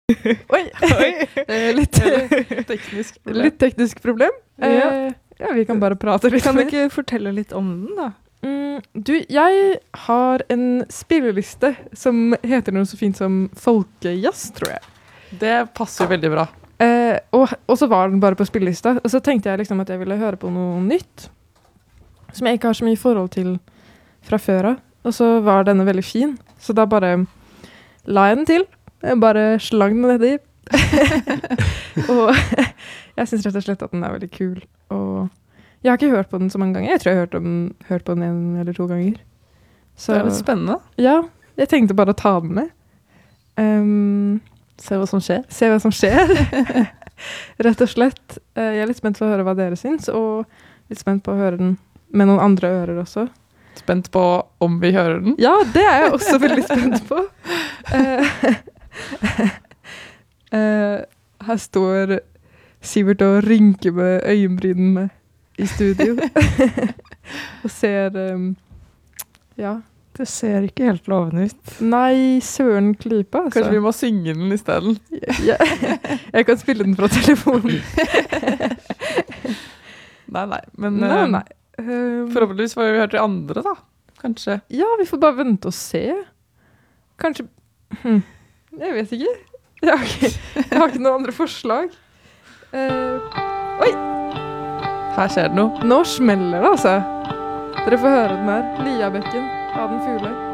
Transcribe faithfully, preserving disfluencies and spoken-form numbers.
Oi, Oi. litt, teknisk problem. litt teknisk problem. Ja. Eh, ja, vi kan bare prate litt. Kan du ikke fortelle litt om den da? Mm, du, jeg har en spilleliste som heter noe så fint som folkejazz, tror jeg. Det passer jo veldig bra. Eh, og, og så var den bare på spillelista, og så tenkte jeg liksom at jeg ville høre på noe nytt, som jeg ikke har så mye forhold til fra før av. Og så var denne veldig fin, så da bare la jeg den til. Jeg bare slang den nedi. Og jeg synes rett og slett at den er veldig kul. Og jeg har ikke hørt på den så mange ganger. Jeg tror jeg har hørt, om, hørt på den en eller to ganger. Så, det er litt spennende. Ja, jeg tenkte bare å ta den med. Um, se hva som skjer. Se hva som skjer. Rett og slett. Uh, jeg er litt spent på å høre hva dere synes, og litt spent på å høre den med noen andre ører også. Spent på om vi hører den? Ja, det er jeg også veldig spent på. Uh, uh, her står Sivert og rynker med øyenbrynene i studio. Og ser, um, ja. Det ser ikke helt lovende ut. Nei, søren klypa, altså. Kanskje vi må synge den i stedet? Ja, jeg kan spille den fra telefonen. Nei, nei. Men nei, um, nei. Um, forhåpentligvis får vi hørt de andre da. Kanskje. Ja, vi får bare vente og se. Kanskje... Hm. Jeg vet ikke. Jeg har ikke, jeg har ikke noen andre forslag. Uh, oi! Her skjer det noe. Nå smeller det, altså. Dere får høre den her. Liabekken av den fugle.